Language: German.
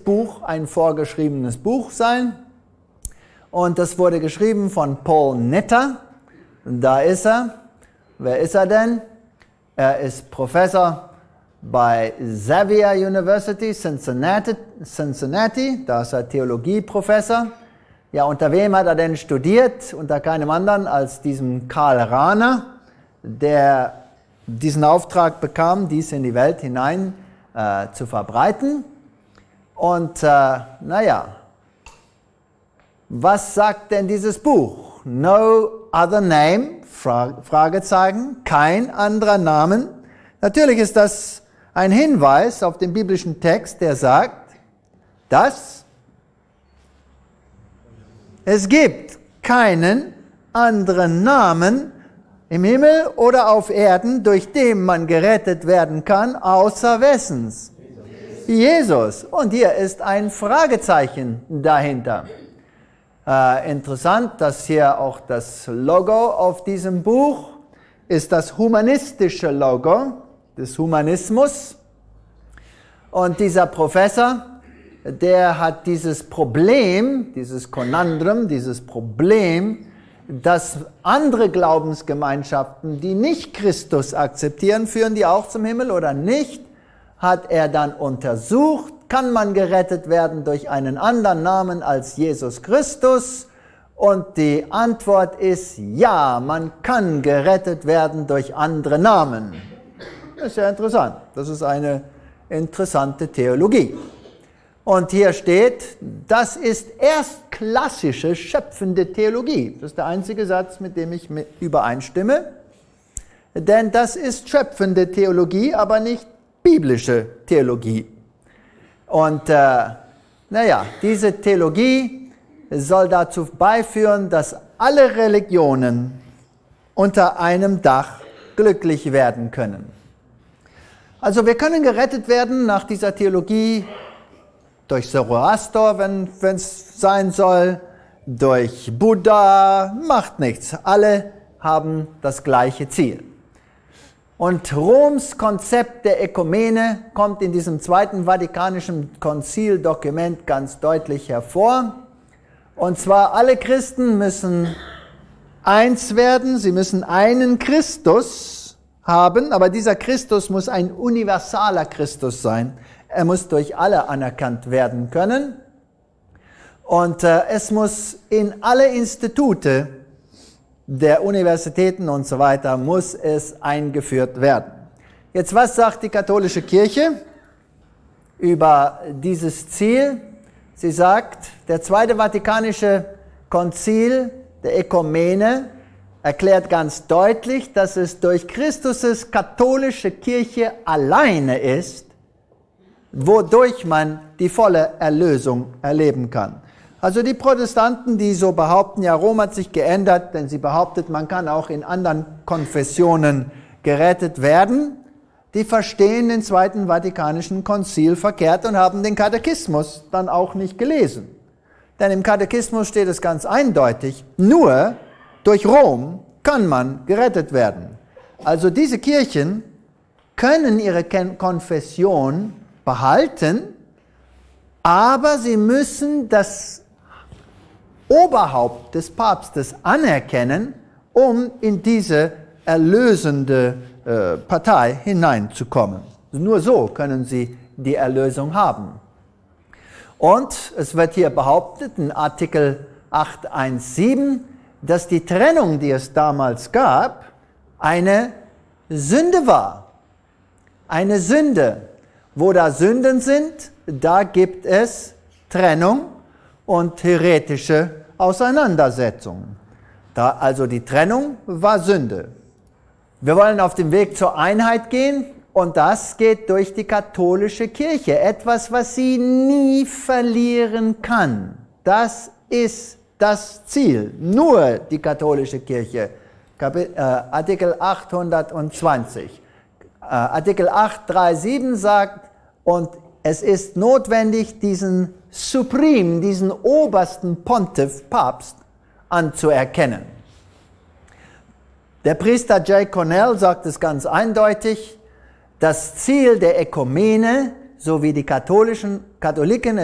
Buch ein vorgeschriebenes Buch sein. Und das wurde geschrieben von Paul Netter. Da ist er. Wer ist er denn? Er ist Professor bei Xavier University, Cincinnati. Da ist er Theologieprofessor. Ja, unter wem hat er denn studiert? Unter keinem anderen als diesem Karl Rahner, der diesen Auftrag bekam, dies in die Welt hinein zu verbreiten. Und was sagt denn dieses Buch? No other name? Fragezeichen, kein anderer Namen. Natürlich ist das ein Hinweis auf den biblischen Text, der sagt, dass es gibt keinen anderen Namen im Himmel oder auf Erden, durch den man gerettet werden kann, außer wessens? Jesus. Und hier ist ein Fragezeichen dahinter. Interessant, dass hier auch das Logo auf diesem Buch ist das humanistische Logo des Humanismus. Und dieser Professor, der hat dieses Problem, dieses Konundrum, dieses Problem, dass andere Glaubensgemeinschaften, die nicht Christus akzeptieren, führen die auch zum Himmel oder nicht, hat er dann untersucht. Kann man gerettet werden durch einen anderen Namen als Jesus Christus? Und die Antwort ist ja, man kann gerettet werden durch andere Namen. Das ist ja interessant. Das ist eine interessante Theologie. Und hier steht, das ist erstklassische schöpfende Theologie. Das ist der einzige Satz, mit dem ich übereinstimme. Denn das ist schöpfende Theologie, aber nicht biblische Theologie. Und diese Theologie soll dazu beiführen, dass alle Religionen unter einem Dach glücklich werden können. Also wir können gerettet werden nach dieser Theologie durch Zoroaster, wenn es sein soll, durch Buddha, macht nichts. Alle haben das gleiche Ziel. Und Roms Konzept der Ökumene kommt in diesem Zweiten Vatikanischen Konzildokument ganz deutlich hervor. Und zwar alle Christen müssen eins werden, sie müssen einen Christus haben, aber dieser Christus muss ein universaler Christus sein. Er muss durch alle anerkannt werden können. Und es muss in alle Institute der Universitäten und so weiter, muss es eingeführt werden. Jetzt, was sagt die katholische Kirche über dieses Ziel? Sie sagt, der Zweite Vatikanische Konzil der Ökumene erklärt ganz deutlich, dass es durch Christus' katholische Kirche alleine ist, wodurch man die volle Erlösung erleben kann. Also die Protestanten, die so behaupten, ja, Rom hat sich geändert, denn sie behauptet, man kann auch in anderen Konfessionen gerettet werden, die verstehen den Zweiten Vatikanischen Konzil verkehrt und haben den Katechismus dann auch nicht gelesen. Denn im Katechismus steht es ganz eindeutig, nur durch Rom kann man gerettet werden. Also diese Kirchen können ihre Konfession behalten, aber sie müssen das Oberhaupt des Papstes anerkennen, um in diese erlösende Partei hineinzukommen. Nur so können sie die Erlösung haben. Und es wird hier behauptet in Artikel 817, dass die Trennung, die es damals gab, eine Sünde war. Eine Sünde. Wo da Sünden sind, da gibt es Trennung und heretische Auseinandersetzungen. Also die Trennung war Sünde. Wir wollen auf dem Weg zur Einheit gehen und das geht durch die katholische Kirche. Etwas, was sie nie verlieren kann. Das ist das Ziel. Nur die katholische Kirche. Artikel 820. Artikel 837 sagt, und es ist notwendig, diesen Supreme, diesen obersten Pontiff, Papst, anzuerkennen. Der Priester J. Cornell sagt es ganz eindeutig, das Ziel der Ökumene, so wie die Katholiken